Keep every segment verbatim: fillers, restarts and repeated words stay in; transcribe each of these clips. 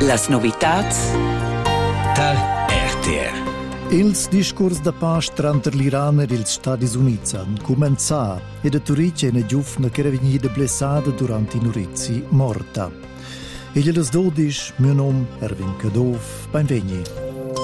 Las novitats da R T R. Ils discurs da pace tra l'Iran e gli Stati Uniti han cominciato e da Turice una giovane che era venuta blessata durante i nurizi morta. E gli alle dodici, mio nome è Erwin Cadov, benvenuti.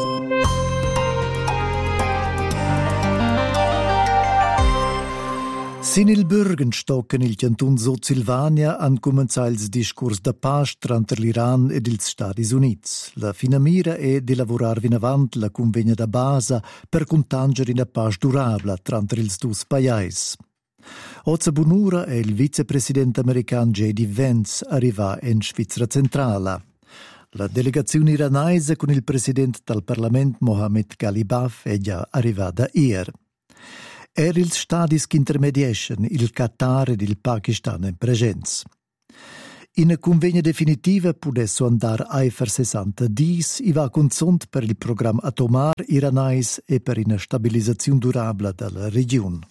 Sin il Bürgenstock in il Canton Sud Silvania han cominciato il discorso da pace tra l'Iran e gli Stati Uniti. La fine mira è di lavorare in avanti la convegna da base per contangere una pace durabile tra i due paesi. Oggi buon'ora è il vicepresidente americano J D Vance arriva in Svizzera centrale. La delegazione iranese con il presidente del Parlamento Mohammed Ghalibaf è già arrivata ieri. Er ils stadis che intermediation il Qatar ed il Pakistan in presenza. In una convegna definitiva pudesso andare ai per sessanta dis e va consont per il programma atomar iranais e per una stabilizzazione durabile della regione.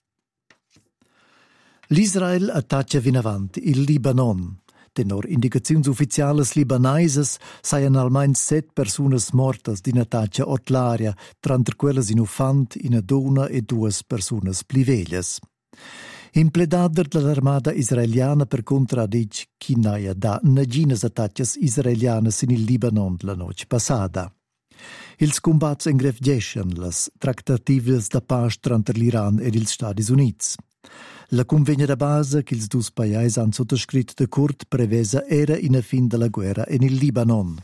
L'Israel attacca in avanti il Libanon. Tenor indicazioni ufficiali libanaises saien almeno sette persone morte di un'attacca ortlaria, tra quelle in ufant, una donna e due persone pliveglias. In pledader dell'armata israeliana per contraddic chi naia da negines attacches israelianes in il Libanon la noce passata. Ils combats ingrefgescen las tractatives da pace tra l'Iran e gli Stati Uniti. La convegna da base che i due paesi hanno sottoscritto d'accordo prevesa era in fin della guerra in il Libanon.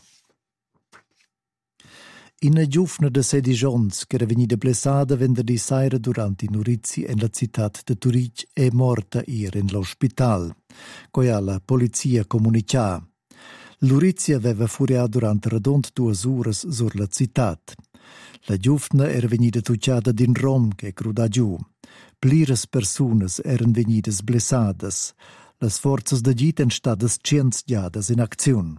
Una giovane di sedici anni che era venuta blessata venerdì sera durante i nurizi nella città di Turic è morta ieri nell'ospedale, come la polizia comunicava. L'urizia aveva furiato durante radont due ore sulla città. La giovane era venuta toccata din rom che cruda giù. Plires personas eran venidas blessadas. Las forzas da gita en stadas cienzgiadas in aczione.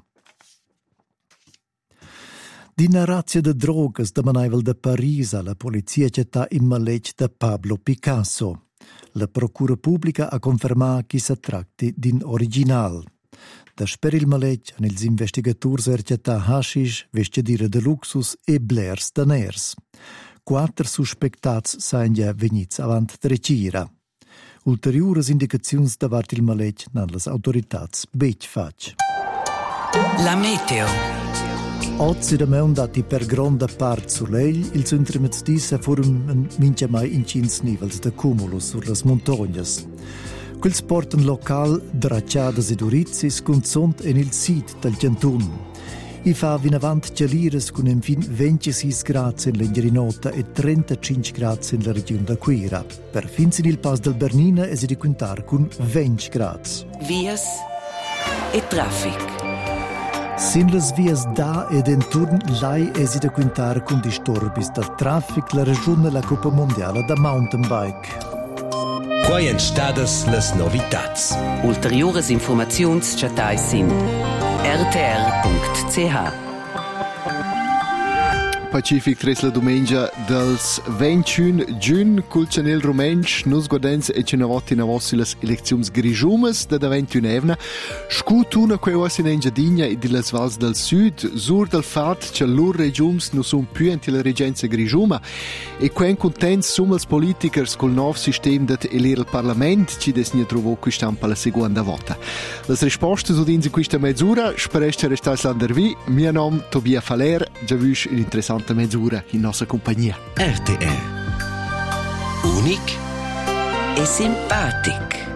D'ina razia de drogas da manaivel de Parisa la polizia città in maleg da Pablo Picasso. La procura pubblica ha confermato che si tratti din original. Da sper il maleg han ils investigators erciatà hashish, vestidire de luxus e blers daners. Quattro suspectats sain già venuti avanti trecira. Ulteriores indicazioni da parte il maleg nan las autoritats bec fac. La meteo. Oggi da me andati per grande parte sull'egl, il centro mezz'disa furono mince mai in cins nivels de cumulus sur las montagnas. Quels portan local dracciadas ed urizis consont en il sit del Canton. I fa vin avant gelires con in fin ventisei gradi in l'Ingerinota e trentacinque gradi in la regione d'Aquira. Per fins in il pass del Bernina è di quintar con venti gradi. Vias e traffic. Sin las vias da ed intorno lai è di quintar con disturbis del traffic la regione la Coppa Mondiale da mountain bike. Quai en stadas las novitats. Ulteriores informazions chatai sin r t r punct c h. Pacific tres la domenica dels ventuno giugno col Chanel Romensch nus godens e cena voti na vossilas eleczions grigiumes da da ventunevna scutuna quei was in engiadinha e di las vals del sud sur del fat che lur regiums nu sun più enti la regenza grigiuma e quen contents sumals politikers col nov sistem dat elir il parlament ci desnia trovo quistam per la seconda vota. Las rispostas ud in questa mezzura spereste restas landervi mio nom Tobia Faler già vus in interessante mezz'ora in nostra compagnia. R T R. Unic E simpatic.